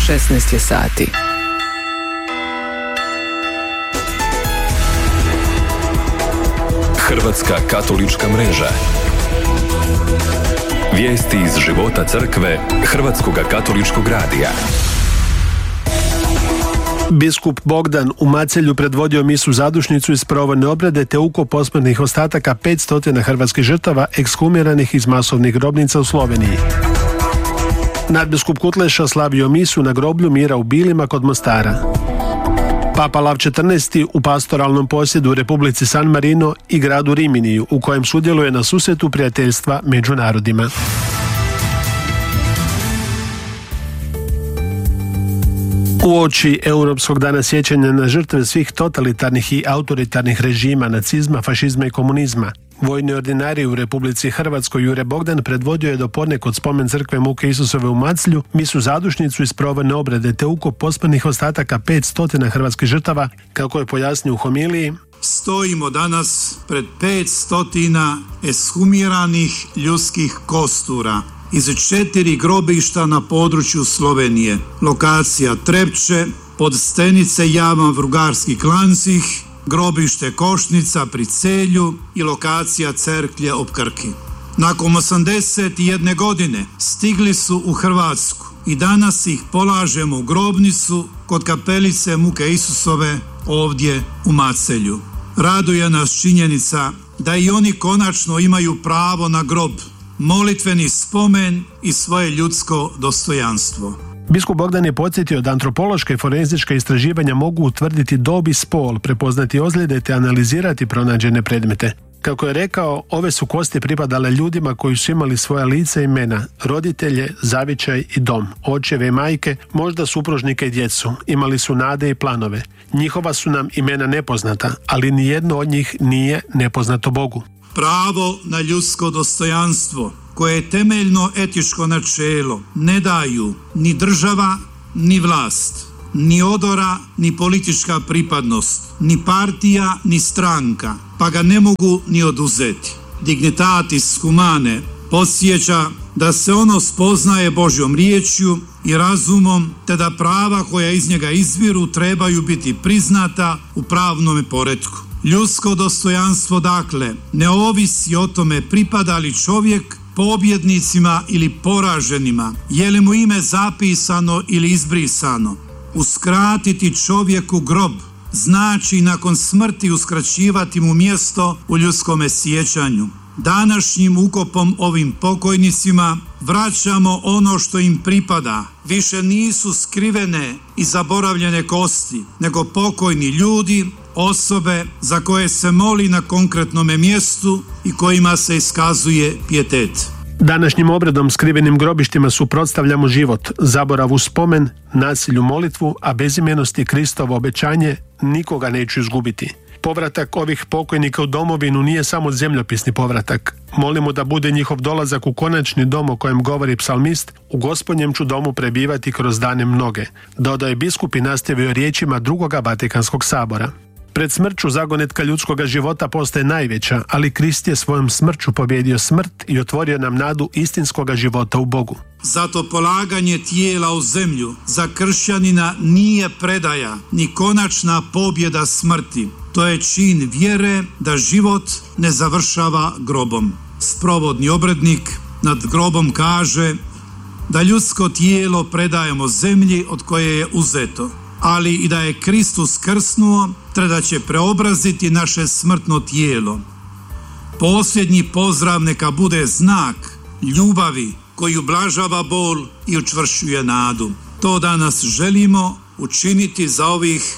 16 je sati. Hrvatska katolička mreža. Vijesti iz života crkve Hrvatskog katoličkog radija. Biskup Bogdan u Macelju predvodio misu zadušnicu iz provodne obrade te ukop posmrtnih ostataka 500 hrvatskih žrtava ekshumiranih iz masovnih grobnica u Sloveniji. Nadbiskup Kutleša slavio misu na groblju Mira u Bilima kod Mostara. Papa Lav XIV u pastoralnom posjedu u Republici San Marino i gradu Riminiju, u kojem sudjeluje na susretu prijateljstva među narodima. Uoči Europskog dana sjećanja na žrtve svih totalitarnih i autoritarnih režima, nacizma, fašizma i komunizma, vojni ordinarij u Republici Hrvatskoj Jure Bogdan predvodio je dopodne kod spomen crkve Muke Isusove u Maclju misu zadušnicu iz provodne obrade te ukop posmrtnih ostataka 500 hrvatskih žrtava, kako je pojasnio u homiliji. Stojimo danas pred 500 ekshumiranih ljudskih kostura iz 4 grobišta na području Slovenije. Lokacija Trepče, Podstenice, Jama, Vrugarski Klancih, grobište Košnica pri Celju i lokacija Cerklje ob Krki. Nakon 81 godine stigli su u Hrvatsku i danas ih polažemo u grobnicu kod kapelice Muke Isusove ovdje u Macelju. Raduje nas činjenica da i oni konačno imaju pravo na grob, molitveni spomen i svoje ljudsko dostojanstvo. Biskup Bogdan je podsjetio da antropološka i forenzička istraživanja mogu utvrditi dob i spol, prepoznati ozljede te analizirati pronađene predmete. Kako je rekao, ove su kosti pripadale ljudima koji su imali svoja lica i imena, roditelje, zavičaj i dom, očeve i majke, možda supružnike i djecu, imali su nade i planove. Njihova su nam imena nepoznata, ali nijedno od njih nije nepoznato Bogu. Pravo na ljudsko dostojanstvo, koje je temeljno etičko načelo, ne daju ni država, ni vlast, ni odora, ni politička pripadnost, ni partija, ni stranka, pa ga ne mogu ni oduzeti. Dignitatis humane podsjeća da se ono spoznaje Božjom riječju i razumom, te da prava koja iz njega izviru trebaju biti priznata u pravnom poretku. Ljudsko dostojanstvo, dakle, ne ovisi o tome pripada li čovjek pobjednicima ili poraženima, je li mu ime zapisano ili izbrisano. Uskratiti čovjeku grob znači nakon smrti uskraćivati mu mjesto u ljudskome sjećanju. Današnjim ukopom ovim pokojnicima vraćamo ono što im pripada. Više nisu skrivene i zaboravljene kosti, nego pokojni ljudi, osobe za koje se moli na konkretnome mjestu i kojima se iskazuje pijetet. Današnjim obredom skrivenim grobištima suprotstavljamo život, zaboravu spomen, nasilju molitvu, a bezimenosti Kristovo obećanje nikoga neću izgubiti. Povratak ovih pokojnika u domovinu nije samo zemljopisni povratak. Molimo da bude njihov dolazak u konačni dom o kojem govori psalmist, u Gospodnjem ću domu prebivati kroz dane mnoge, dodao je biskup i nastavio riječima drugoga Vatikanskog sabora. Pred smrću zagonetka ljudskoga života postaje najveća, ali Krist je svojom smrću pobjedio smrt i otvorio nam nadu istinskoga života u Bogu. Zato polaganje tijela u zemlju za kršćanina nije predaja ni konačna pobjeda smrti. To je čin vjere da život ne završava grobom. Sprovodni obrednik nad grobom kaže da ljudsko tijelo predajemo zemlji od koje je uzeto, ali i da je Kristus krsnuo, te da će preobraziti naše smrtno tijelo. Posljednji pozdrav neka bude znak ljubavi koji ublažava bol i učvršćuje nadu. To danas želimo učiniti za ovih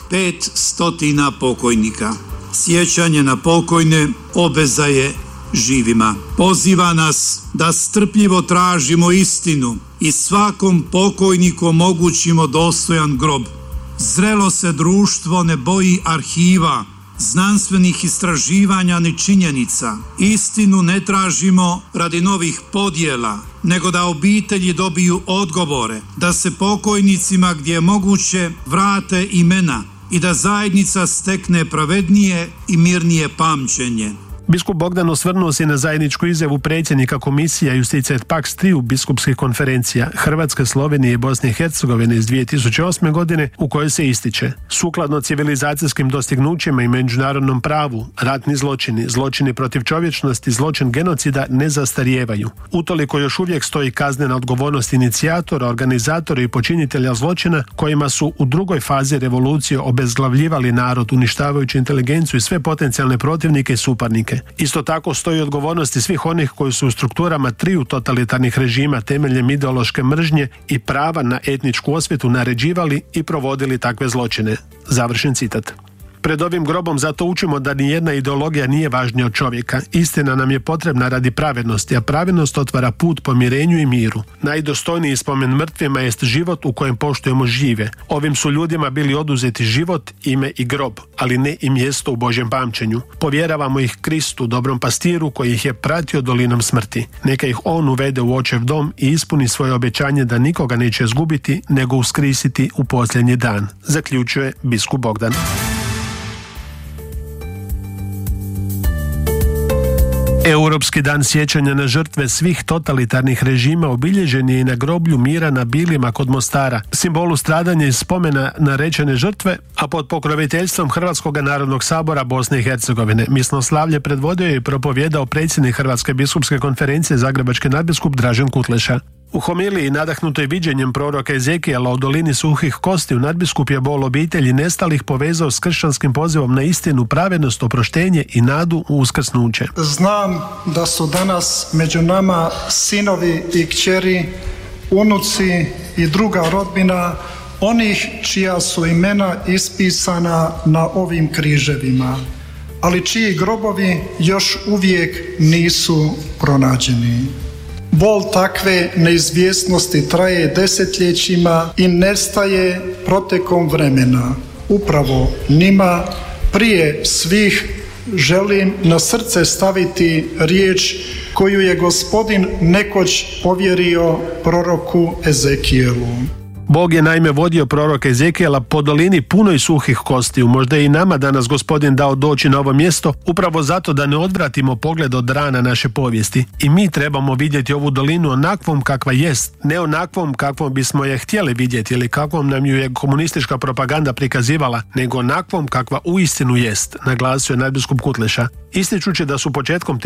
500 pokojnika. Sjećanje na pokojne obveza je živima. Poziva nas da strpljivo tražimo istinu i svakom pokojniku omogućimo dostojan grob. Zrelo se društvo ne boji arhiva, znanstvenih istraživanja ni činjenica. Istinu ne tražimo radi novih podjela, nego da obitelji dobiju odgovore, da se pokojnicima gdje je moguće vrate imena i da zajednica stekne pravednije i mirnije pamćenje. Biskup Bogdan osvrnuo se na zajedničku izjavu predsjednika komisija Justicija et Pax triju biskupskih konferencija Hrvatske, Slovenije i Bosne i Hercegovine iz 2008. godine u kojoj se ističe: sukladno civilizacijskim dostignućima i međunarodnom pravu, ratni zločini, zločini protiv čovječnosti, zločin genocida ne zastarijevaju. Utoliko još uvijek stoji kaznena odgovornost inicijatora, organizatora i počinitelja zločina kojima su u drugoj fazi revolucije obezglavljivali narod, uništavajući inteligenciju i sve potencijalne protivnike i suparnike. Isto tako stoji odgovornosti svih onih koji su u strukturama triju totalitarnih režima temeljem ideološke mržnje i prava na etničku osvetu naređivali i provodili takve zločine. Završen citat. Pred ovim grobom zato učimo da nijedna ideologija nije važnija od čovjeka. Istina nam je potrebna radi pravednosti, a pravednost otvara put pomirenju i miru. Najdostojniji spomen mrtvima jest život u kojem poštujemo žive. Ovim su ljudima bili oduzeti život, ime i grob, ali ne i mjesto u Božjem pamćenju. Povjeravamo ih Kristu, dobrom pastiru koji ih je pratio dolinom smrti. Neka ih on uvede u očev dom i ispuni svoje obećanje da nikoga neće izgubiti, nego uskrisiti u posljednji dan, zaključuje biskup Bogdan. Europski dan sjećanja na žrtve svih totalitarnih režima obilježen je i na groblju mira na Bilima kod Mostara, simbolu stradanja i spomena na rečene žrtve, a pod pokroviteljstvom Hrvatskog narodnog sabora Bosne i Hercegovine. Misnoslavlje predvodio je i propovjedao predsjednik Hrvatske biskupske konferencije zagrebački nadbiskup Dražen Kutleša. U homiliji nadahnutoj viđenjem proroka Ezekijela o dolini suhih kostiju nadbiskup je bol obitelji nestalih povezao s kršćanskim pozivom na istinu, pravednost, oproštenje i nadu u uskrsnuće. Znam da su danas među nama sinovi i kćeri, unuci i druga rodbina onih čija su imena ispisana na ovim križevima, ali čiji grobovi još uvijek nisu pronađeni. Bol takve neizvjesnosti traje desetljećima i nestaje protekom vremena. Upravo njima prije svih želim na srce staviti riječ koju je Gospodin nekoć povjerio proroku Ezekijelu. Bog je naime vodio proroka Ezekijela po dolini punoj suhih kostiju. Možda je i nama danas Gospodin dao doći na ovo mjesto upravo zato da ne odvratimo pogled od rana naše povijesti. I mi trebamo vidjeti ovu dolinu onakvom kakva jest, ne onakvom kakvom bismo je htjeli vidjeti ili kakvom nam ju je komunistička propaganda prikazivala, nego onakvom kakva uistinu jest, naglasio je nadbiskup Kutleša. Ističući da su početkom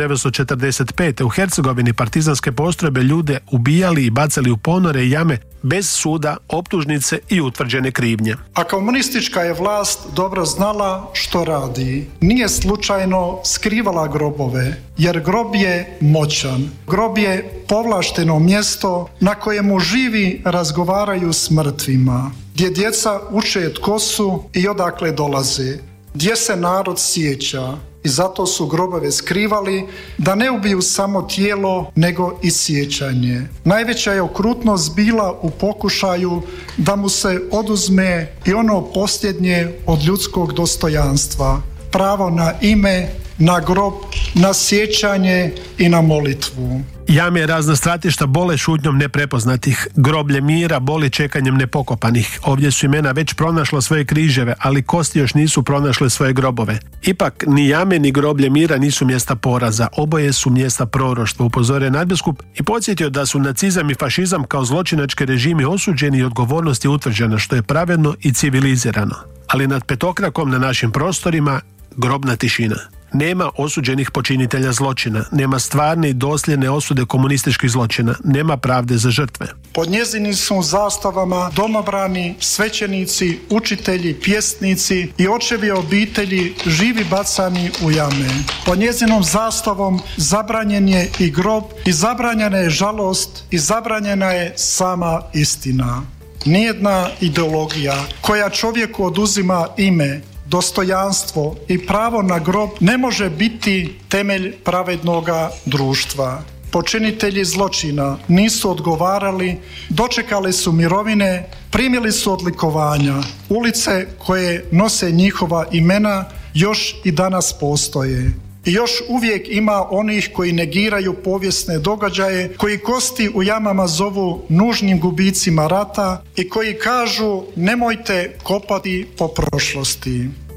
1945. u Hercegovini partizanske postrojbe ljude ubijali i bacali u ponore i jame bez suda, optužnice i utvrđene krivnje. A komunistička je vlast dobro znala što radi. Nije slučajno skrivala grobove, jer grob je moćan. Grob je povlašteno mjesto na kojemu živi razgovaraju s mrtvima, gdje djeca uče tko su i odakle dolaze, gdje se narod sjeća. I zato su grobove skrivali da ne ubiju samo tijelo, nego i sjećanje. Najveća je okrutnost bila u pokušaju da mu se oduzme i ono posljednje od ljudskog dostojanstva. Pravo na ime, na grob, na sjećanje i na molitvu. Jame razna stratišta bole šutnjom neprepoznatih, groblje mira boli čekanjem nepokopanih. Ovdje su imena već pronašla svoje križeve, ali kosti još nisu pronašle svoje grobove. Ipak, ni jame ni groblje mira nisu mjesta poraza, oboje su mjesta proroštva, upozorio nadbiskup i podsjetio da su nacizam i fašizam kao zločinački režimi osuđeni i odgovornost je utvrđena, što je pravedno i civilizirano. Ali nad petokrakom na našim prostorima grobna tišina. Nema osuđenih počinitelja zločina, nema stvarne i dosljedne osude komunističkih zločina, nema pravde za žrtve. Pod njezinim su zastavama domobrani, svećenici, učitelji, pjesnici i očevi obitelji živi bacani u jame. Pod njezinom zastavom zabranjen je i grob i zabranjena je žalost i zabranjena je sama istina. Nijedna ideologija koja čovjeku oduzima ime, dostojanstvo i pravo na grob ne može biti temelj pravednoga društva. Počinitelji zločina nisu odgovarali, dočekali su mirovine, primili su odlikovanja. Ulice koje nose njihova imena još i danas postoje. I još uvijek ima onih koji negiraju povijesne događaje, koji kosti u jamama zovu nužnim gubicima rata i koji kažu nemojte kopati po prošlosti.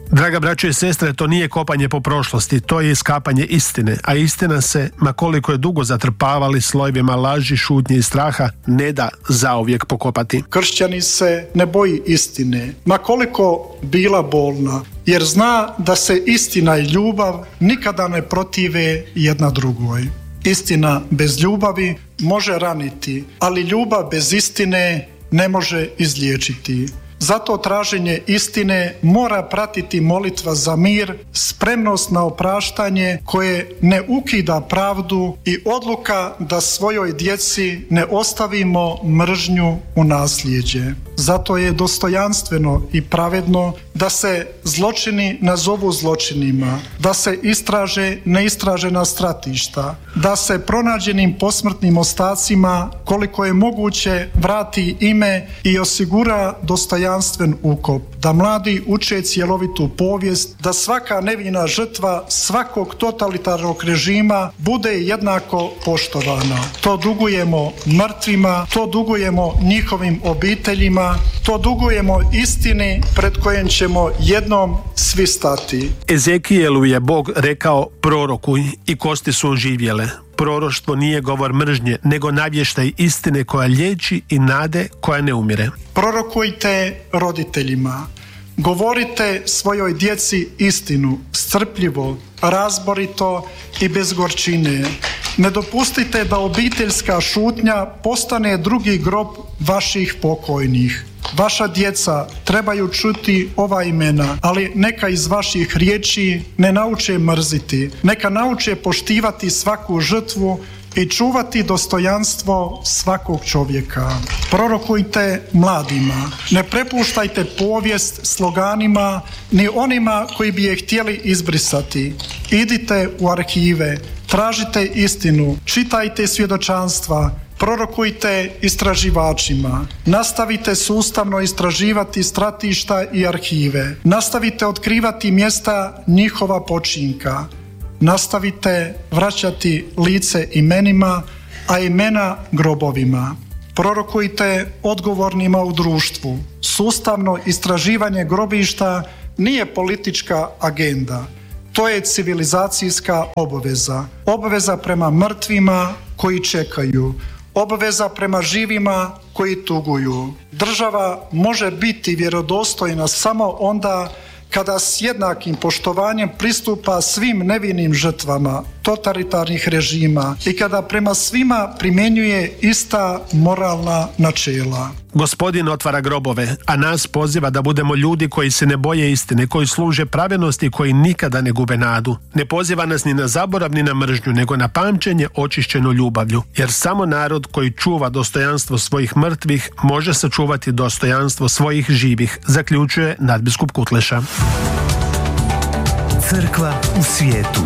Draga braćo i sestre, to nije kopanje po prošlosti, to je iskapanje istine, a istina se, ma koliko je dugo zatrpavali slojevima laži, šutnje i straha, ne da zauvijek pokopati. Kršćanin se ne boji istine, ma koliko bila bolna, jer zna da se istina i ljubav nikada ne protive jedna drugoj. Istina bez ljubavi može raniti, ali ljubav bez istine ne može izliječiti. Zato traženje istine mora pratiti molitva za mir, spremnost na opraštanje koje ne ukida pravdu i odluka da svojoj djeci ne ostavimo mržnju u nasljeđe. Zato je dostojanstveno i pravedno da se zločini nazovu zločinima, da se istraže neistražena stratišta, da se pronađenim posmrtnim ostacima koliko je moguće vrati ime i osigura dostojanstven ukop, da mladi uče cjelovitu povijest, da svaka nevina žrtva svakog totalitarnog režima bude jednako poštovana. To dugujemo mrtvima, to dugujemo njihovim obiteljima, to dugujemo istini pred kojim ćemo jednom svi stati. Ezekijelu je Bog rekao prorokuj i kosti su oživjele. Proroštvo nije govor mržnje, nego navještaj istine koja liječi i nade koja ne umire. Prorokujte roditeljima. Govorite svojoj djeci istinu, strpljivo, razborito i bez gorčine. Ne dopustite da obiteljska šutnja postane drugi grob vaših pokojnih. Vaša djeca trebaju čuti ova imena, ali neka iz vaših riječi ne nauče mrziti. Neka nauče poštivati svaku žrtvu i čuvati dostojanstvo svakog čovjeka. Prorokujte mladima. Ne prepuštajte povijest sloganima ni onima koji bi je htjeli izbrisati. Idite u arhive, tražite istinu, čitajte svjedočanstva, prorokujte istraživačima. Nastavite sustavno istraživati stratišta i arhive. Nastavite otkrivati mjesta njihova počinka. Nastavite vraćati lice imenima, a imena grobovima. Prorokujte odgovornima u društvu. Sustavno istraživanje grobišta nije politička agenda. To je civilizacijska obaveza. Obaveza prema mrtvima koji čekaju. Obaveza prema živima koji tuguju. Država može biti vjerodostojna samo onda kada s jednakim poštovanjem pristupa svim nevinim žrtvama totalitarnih režima i kada prema svima primjenjuje ista moralna načela. Gospodin otvara grobove, a nas poziva da budemo ljudi koji se ne boje istine, koji služe pravednosti, koji nikada ne gube nadu. Ne poziva nas ni na zaborav ni na mržnju, nego na pamćenje očišćeno ljubavlju, jer samo narod koji čuva dostojanstvo svojih mrtvih može sačuvati dostojanstvo svojih živih, zaključuje nadbiskup Kutleša. Crkva u svijetu.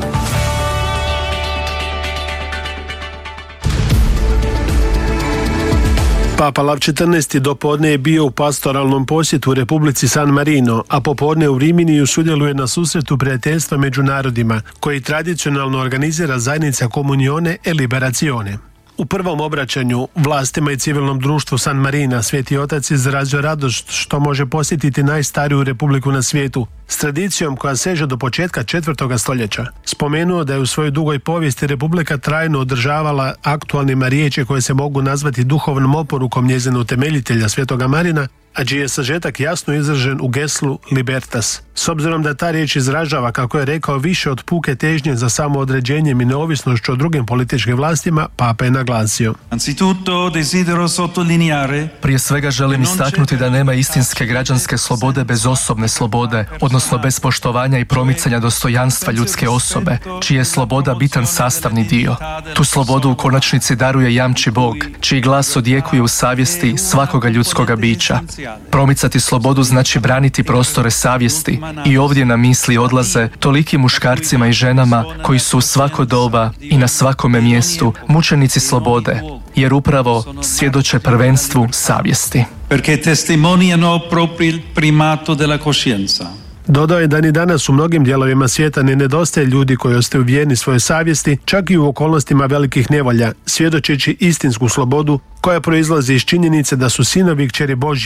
Papa Lav XIV. Dopodne je bio u pastoralnom posjetu u Republici San Marino, a popodne u Riminiju sudjeluje na susretu prijateljstva među narodima, koji tradicionalno organizira zajednica Komunione e Liberazione. U prvom obraćanju vlastima i civilnom društvu San Marina Sveti Otac izrazio radost što može posjetiti najstariju republiku na svijetu s tradicijom koja seže do početka 4. stoljeća. Spomenuo da je u svojoj dugoj povijesti republika trajno održavala aktualnima riječi koje se mogu nazvati duhovnom oporukom njezinog utemeljitelja Svetoga Marina, a čiji je sažetak jasno izražen u geslu Libertas. S obzirom da ta riječ izražava, kako je rekao, više od puke težnje za samoodređenjem i neovisnošću o drugim političkim vlastima, Papa je naglasio. Prije svega želim istaknuti da nema istinske građanske slobode bez osobne slobode, odnosno bez poštovanja i promicanja dostojanstva ljudske osobe, čija je sloboda bitan sastavni dio. Tu slobodu u konačnici daruje jamči Bog, čiji glas odjekuje u savjesti svakoga ljudskoga bića. Promicati slobodu znači braniti prostore savjesti i ovdje na misli odlaze toliki muškarcima i ženama koji su u svako doba i na svakome mjestu mučenici slobode, jer upravo svjedoče prvenstvu savjesti. Dodao je da ni danas u mnogim dijelovima svijeta ne nedostaje ljudi koji ostaju vjerni svoje savjesti, čak i u okolnostima velikih nevolja, svjedočeći istinsku slobodu koja proizlazi iz činjenice da su sinovi i kćeri Božje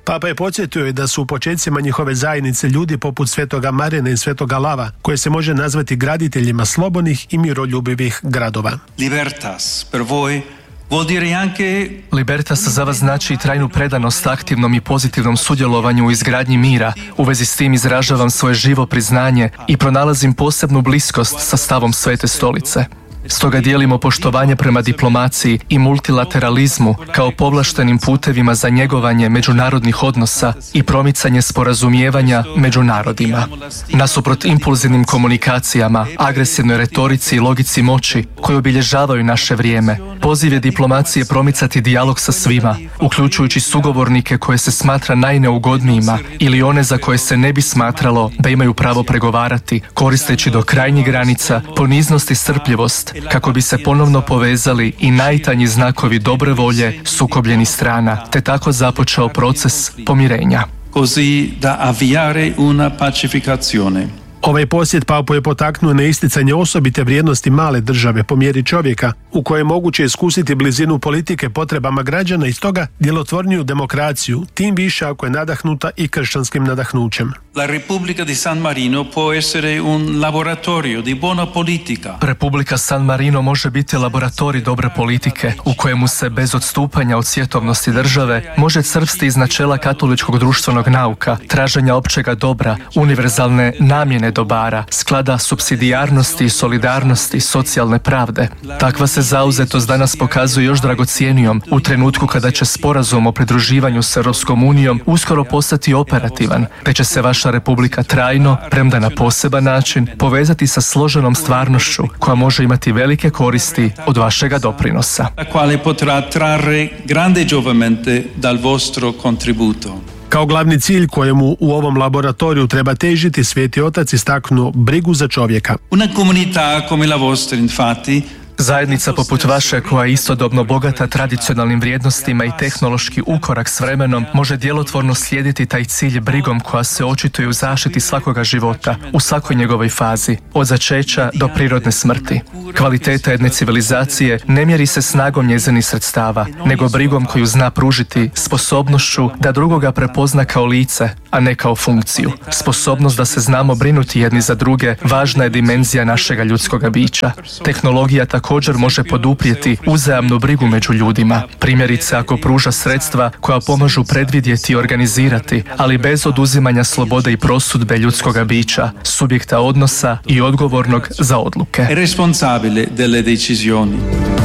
Papa je podsjetio da su u početcima njihove zajednice ljudi poput svetoga Marina i svetoga Lava, koje se može nazvati graditeljima slobodnih i miroljubivih gradova. Libertas per voi vuol dire anche... Libertas za vas znači trajnu predanost aktivnom i pozitivnom sudjelovanju u izgradnji mira. U vezi s tim izražavam svoje živo priznanje i pronalazim posebnu bliskost sa stavom Svete stolice. Stoga dijelimo poštovanje prema diplomaciji i multilateralizmu kao povlaštenim putevima za njegovanje međunarodnih odnosa i promicanje sporazumijevanja među narodima. Nasuprot impulzivnim komunikacijama, agresivnoj retorici i logici moći koji obilježavaju naše vrijeme, poziv je diplomacije promicati dijalog sa svima, uključujući sugovornike koje se smatra najneugodnijima ili one za koje se ne bi smatralo da imaju pravo pregovarati, koristeći do krajnjih granica poniznost i strpljivost, kako bi se ponovno povezali i najtanji znakovi dobre volje sukobljenih strana, te tako započeo proces pomirenja. Così da avviare una pacificazione. Ovaj posjet papu je potaknuo na isticanje osobite vrijednosti male države po mjeri čovjeka, u kojoj je moguće iskusiti blizinu politike potrebama građana i stoga djelotvorniju demokraciju, tim više ako je nadahnuta i kršćanskim nadahnućem. La Repubblica di San Marino può essere un laboratorio di buona politica. Republika San Marino može biti laboratorij dobre politike u kojemu se bez odstupanja od svjetovnosti države može crpsti iz načela katoličkog društvenog nauka, traženja općega dobra, univerzalne namjene dobara, sklada supsidijarnosti i solidarnosti, socijalne pravde. Takva se zauzetost danas pokazuje još dragocjenijom u trenutku kada će sporazum o pridruživanju s Europskom unijom uskoro postati operativan, te će se vaša republika trajno, premda na poseban način, povezati sa složenom stvarnošću koja može imati velike koristi od vašega doprinosa. La quale potrà trarre grande giovamento dal vostro contributo. Kao glavni cilj kojemu u ovom laboratoriju treba težiti, Sveti Otac istaknuo brigu za čovjeka. Una comunità come la vostra, infatti, Zajednica poput vaše, koja je istodobno bogata tradicionalnim vrijednostima i tehnološki ukorak s vremenom, može djelotvorno slijediti taj cilj brigom koja se očituje u zaštiti svakoga života, u svakoj njegovoj fazi, od začeća do prirodne smrti. Kvaliteta jedne civilizacije ne mjeri se snagom njezinih sredstava, nego brigom koju zna pružiti, sposobnošću da drugoga prepozna kao lice, a ne kao funkciju. Sposobnost da se znamo brinuti jedni za druge važna je dimenzija našega ljudskoga bića. Tehnologija također može poduprijeti uzajamnu brigu među ljudima. Primjerice, ako pruža sredstva koja pomažu predvidjeti i organizirati, ali bez oduzimanja slobode i prosudbe ljudskoga bića, subjekta odnosa i odgovornog za odluke. responsabile delle decisioni.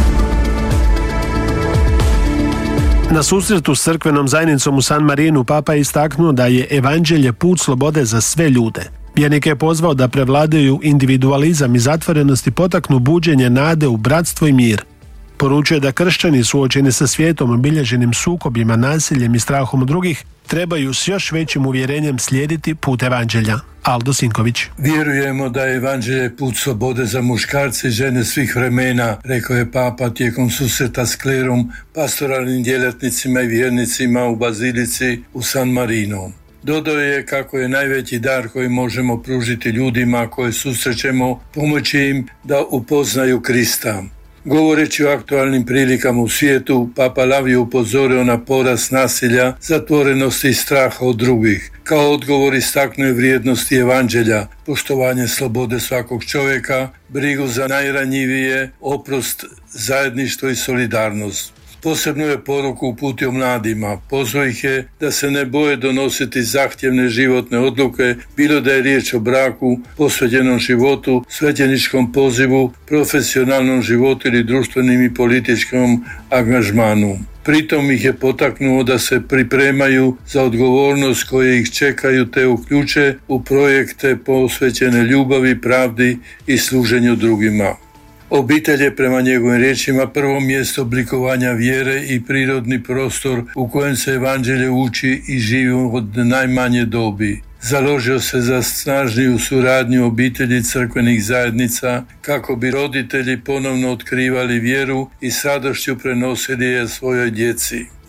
Na susretu s crkvenom zajednicom u San Marinu Papa je istaknuo da je evanđelje put slobode za sve ljude. Vjernike je pozvao da prevladaju individualizam i zatvorenost i potaknu buđenje nade u bratstvo i mir. Poručuje da kršćani suočeni sa svijetom obilježenim sukobima, nasiljem i strahom od drugih trebaju s još većim uvjerenjem slijediti put evanđelja. Aldo Sinković. Vjerujemo da je evanđelje put slobode za muškarce i žene svih vremena, rekao je Papa tijekom susreta s klerom, pastoralnim djelatnicima i vjernicima u bazilici u San Marino. Dodao je kako je najveći dar koji možemo pružiti ljudima koje susrećemo pomoći im da upoznaju Krista. Govoreći o aktualnim prilikama u svijetu, Papa Lav je upozorio na porast nasilja, zatvorenosti i straha od drugih. Kao odgovor istaknuo je vrijednosti evanđelja, poštovanje slobode svakog čovjeka, brigu za najranjivije, oprost, zajedništvo i solidarnost. Posebno je poruku uputio mladima, pozvao ih je da se ne boje donositi zahtjevne životne odluke, bilo da je riječ o braku, posvećenom životu, svećeničkom pozivu, profesionalnom životu ili društvenim i političkom angažmanu. Pritom ih je potaknuo da se pripremaju za odgovornost koje ih čekaju te uključe u projekte posvećene ljubavi, pravdi i služenju drugima. Obitelj je prema njegovim riječima prvo mjesto oblikovanja vjere i prirodni prostor u kojem se evanđelje uči i živi od najmanje dobi. Založio se za snažniju suradnju obitelji crkvenih zajednica kako bi roditelji ponovno otkrivali vjeru i s radošću prenosili je svojoj djeci.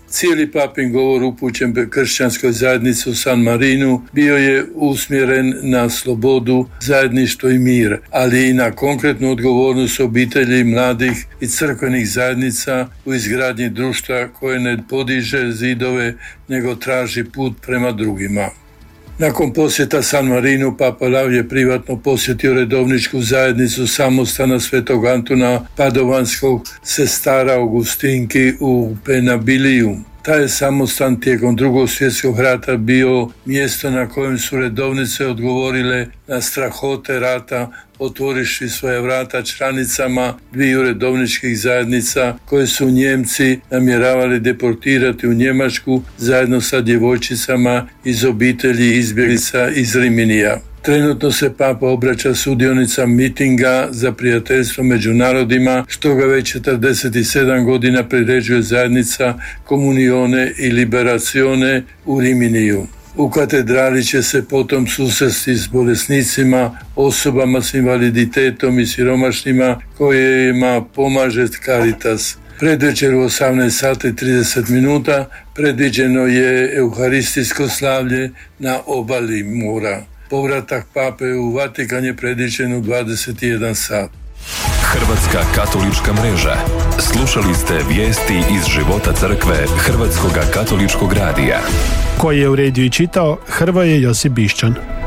Cijeli papin govor upućen kršćanskoj zajednici u San Marinu bio je usmjeren na slobodu, zajedništvo i mir, ali i na konkretnu odgovornost obitelji, mladih i crkvenih zajednica u izgradnji društva koje ne podiže zidove, nego traži put prema drugima. Nakon posjeta San Marinu, Papa Lav je privatno posjetio redovničku zajednicu samostana Svetog Antuna Padovanskog sestara Augustinki u Penabiliju. Taj je samostan tijekom Drugog svjetskog rata bio mjesto na kojem su redovnice odgovorile na strahote rata, otvoriši svoje vrata članicama dviju redovničkih zajednica koje su Njemci namjeravali deportirati u Njemačku zajedno sa djevojčicama iz obitelji izbjeglica iz Riminija. Trenutno se Papa obraća sudionica mitinga za prijateljstvo među narodima, što ga već 47 godina priređuje zajednica Komunione i Liberacione u Riminiju. U katedrali će se potom susresti s bolesnicima, osobama s invaliditetom i siromašnima kojima pomaže Caritas. Predvečer u 18:30 predviđeno je euharistijsko slavlje na obali mora. Povratak Pape u Vatikan je predviđen u 21 sat. Hrvatska katolička mreža. Slušali ste vijesti iz života crkve Hrvatskoga katoličkog radija. Koji je uredio i čitao Hrvoje Josip Bišćan.